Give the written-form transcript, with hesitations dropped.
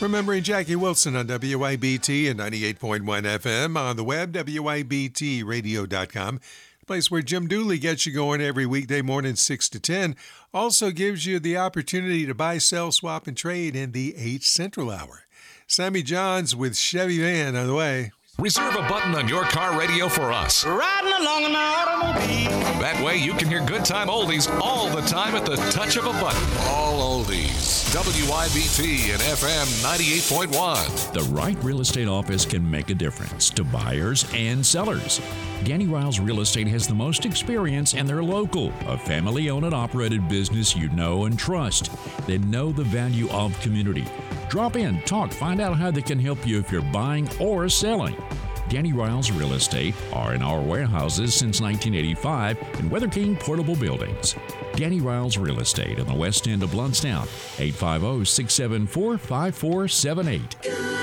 Remembering Jackie Wilson on WIBT and 98.1 FM, on the web, WIBTradio.com. The place where Jim Dooley gets you going every weekday morning 6 to 10. Also gives you the opportunity to buy, sell, swap, and trade in the 8 Central Hour. Sammy Johns with Chevy Van on the way. Reserve a button on your car radio for us. Riding along in my automobile. That way you can hear good time oldies all the time at the touch of a button. All oldies. WIBT and FM 98.1. The right real estate office can make a difference to buyers and sellers. Danny Riles Real Estate has the most experience, and they're local, a family-owned and operated business you know and trust. They know the value of community. Drop in, talk, find out how they can help you if you're buying or selling. Danny Riles Real Estate, R&R warehouses since 1985 in Weather King Portable Buildings. Danny Riles Real Estate in the west end of Blountstown, 850-674-5478.